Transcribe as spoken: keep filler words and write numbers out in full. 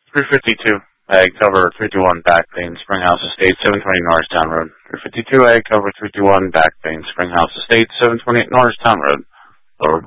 three fifty-two, ag cover three two one, back pain, Springhouse Estate, seven twenty Norristown Road. three fifty-two, ag cover three two one, back pain, Springhouse Estate, seven twenty-eight Norristown Road. Lower